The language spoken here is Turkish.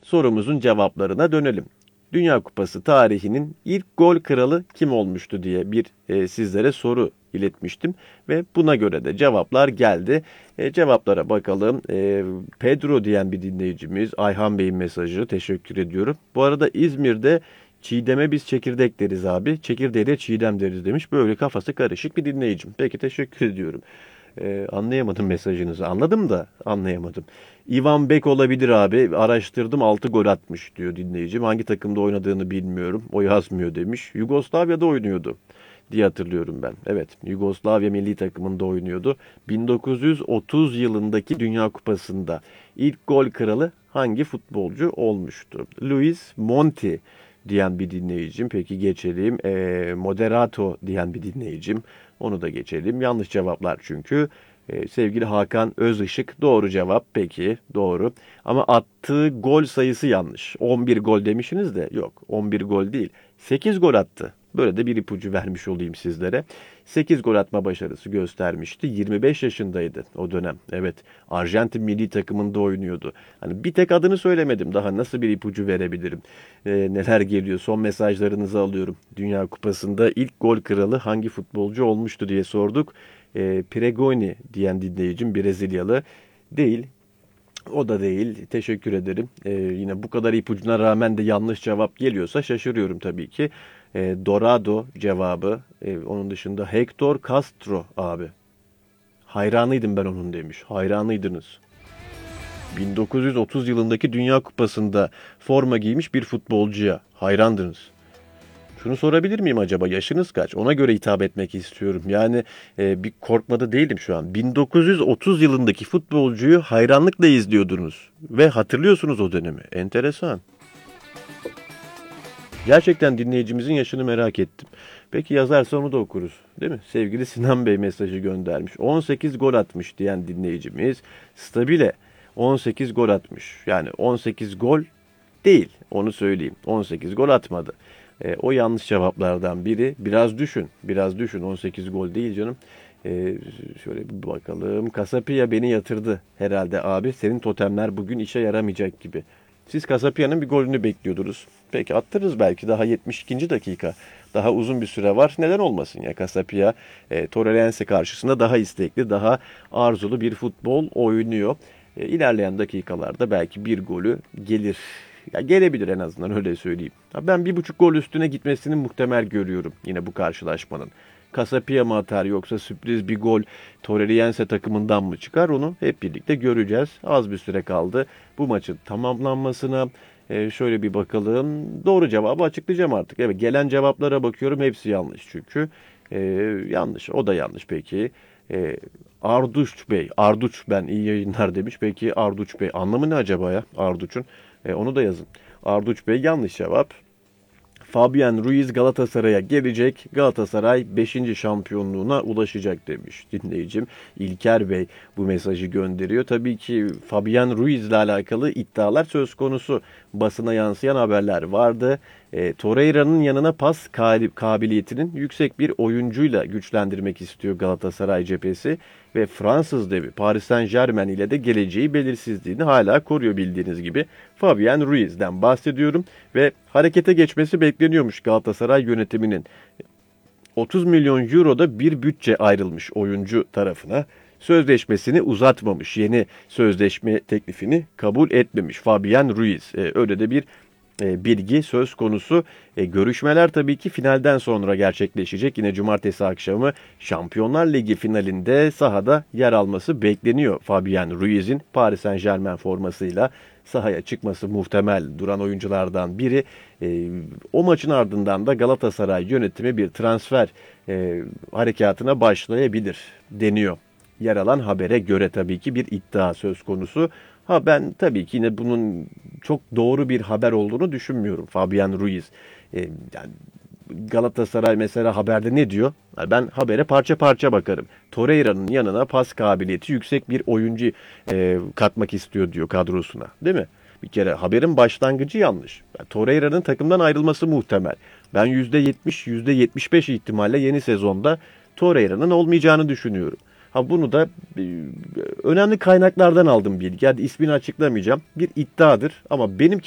sorumuzun cevaplarına dönelim. Dünya Kupası tarihinin ilk gol kralı kim olmuştu diye bir sizlere soru iletmiştim ve buna göre de cevaplar geldi. Cevaplara bakalım. Pedro diyen bir dinleyicimiz, Ayhan Bey'in mesajı, teşekkür ediyorum. Bu arada İzmir'de çiğdeme biz çekirdek deriz abi. Çekirdeğe de çiğdem deriz demiş. Böyle kafası karışık bir dinleyicim. Peki, teşekkür ediyorum. Anlayamadım mesajınızı. Anladım da anlayamadım. Ivan Bek olabilir abi. Araştırdım, 6 gol atmış diyor dinleyicim. Hangi takımda oynadığını bilmiyorum. O yazmıyor demiş. Yugoslavya'da oynuyordu diye hatırlıyorum ben. Evet, Yugoslavya milli takımında oynuyordu. 1930 yılındaki Dünya Kupası'nda ilk gol kralı hangi futbolcu olmuştu? Luis Monti diyen bir dinleyicim. Peki geçelim. Moderato diyen bir dinleyicim. Onu da geçelim. Yanlış cevaplar çünkü. Sevgili Hakan Özışık doğru cevap. Peki, doğru. Ama attığı gol sayısı yanlış. 11 gol demişsiniz de yok. 11 gol değil. 8 gol attı. Böyle de bir ipucu vermiş olayım sizlere. 8 gol atma başarısı göstermişti. 25 yaşındaydı o dönem. Evet, Arjantin milli takımında oynuyordu. Hani bir tek adını söylemedim. Daha nasıl bir ipucu verebilirim? Neler geliyor? Son mesajlarınızı alıyorum. Dünya Kupası'nda ilk gol kralı hangi futbolcu olmuştu diye sorduk. Pregoni diyen dinleyicim Brezilyalı değil. O da değil. Teşekkür ederim. Yine bu kadar ipucuna rağmen de yanlış cevap geliyorsa şaşırıyorum tabii ki. Dorado cevabı. Onun dışında Hector Castro abi. Hayranıydım ben onun demiş. Hayranıydınız. 1930 yılındaki Dünya Kupası'nda forma giymiş bir futbolcuya hayrandınız. Şunu sorabilir miyim acaba? Yaşınız kaç? Ona göre hitap etmek istiyorum. Yani bir korkmada değilim şu an. 1930 yılındaki futbolcuyu hayranlıkla izliyordunuz. Ve hatırlıyorsunuz o dönemi. Enteresan. Gerçekten dinleyicimizin yaşını merak ettim. Peki yazarsa onu da okuruz. Değil mi? Sevgili Sinan Bey mesajı göndermiş. 18 gol atmış diyen dinleyicimiz stabile 18 gol atmış. Yani 18 gol değil. Onu söyleyeyim. 18 gol atmadı. O yanlış cevaplardan biri. Biraz düşün. Biraz düşün. 18 gol değil canım. Şöyle bir bakalım. Kasapiya beni yatırdı herhalde abi. Senin totemler bugün işe yaramayacak gibi. Siz Kasapiya'nın bir golünü bekliyordunuz. Peki, attırırız belki. Daha 72. dakika. Daha uzun bir süre var. Neden olmasın ya? Kasapiya Torrerense karşısında daha istekli, daha arzulu bir futbol oynuyor. İlerleyen dakikalarda belki bir golü gelir. Ya gelebilir, en azından öyle söyleyeyim. Ben 1,5 gol üstüne gitmesini muhtemel görüyorum yine bu karşılaşmanın. Kasapia mı atar yoksa sürpriz bir gol Torrerense takımından mı çıkar, onu hep birlikte göreceğiz. Az bir süre kaldı bu maçın tamamlanmasına. Şöyle bir bakalım. Doğru cevabı açıklayacağım artık. Evet, gelen cevaplara bakıyorum, hepsi yanlış çünkü. Yanlış. O da yanlış peki. Arduç Bey. Arduç, ben iyi yayınlar demiş. Peki Arduç Bey anlamı ne acaba ya Arduç'un? Onu da yazın. Arduç Bey yanlış cevap. Fabian Ruiz Galatasaray'a gelecek. Galatasaray 5. şampiyonluğuna ulaşacak demiş dinleyicim. İlker Bey bu mesajı gönderiyor. Tabii ki Fabian Ruiz ile alakalı iddialar söz konusu. Basına yansıyan haberler vardı. Torreira'nın yanına pas kabiliyetinin yüksek bir oyuncuyla güçlendirmek istiyor Galatasaray cephesi. Ve Fransız devi Paris Saint-Germain ile de geleceği belirsizliğini hala koruyor bildiğiniz gibi. Fabian Ruiz'den bahsediyorum ve harekete geçmesi bekleniyormuş Galatasaray yönetiminin. 30 milyon euroda bir bütçe ayrılmış oyuncu tarafına. Sözleşmesini uzatmamış, yeni sözleşme teklifini kabul etmemiş Fabian Ruiz. Öyle de bir bilgi söz konusu. Görüşmeler tabii ki finalden sonra gerçekleşecek. Yine cumartesi akşamı Şampiyonlar Ligi finalinde sahada yer alması bekleniyor. Fabian Ruiz'in Paris Saint-Germain formasıyla sahaya çıkması muhtemel duran oyunculardan biri. O maçın ardından da Galatasaray yönetimi bir transfer harekatına başlayabilir deniyor. Yer alan habere göre tabii ki bir iddia söz konusu. Ben tabii ki yine bunun çok doğru bir haber olduğunu düşünmüyorum. Fabian Ruiz. Yani Galatasaray mesela haberde ne diyor? Ben habere parça parça bakarım. Torreira'nın yanına pas kabiliyeti yüksek bir oyuncu katmak istiyor diyor kadrosuna. Değil mi? Bir kere haberin başlangıcı yanlış. Torreira'nın takımdan ayrılması muhtemel. Ben %70, %75 ihtimalle yeni sezonda Torreira'nın olmayacağını düşünüyorum. Bunu da önemli kaynaklardan aldım bilgi. Yani ismini açıklamayacağım. Bir iddiadır ama benim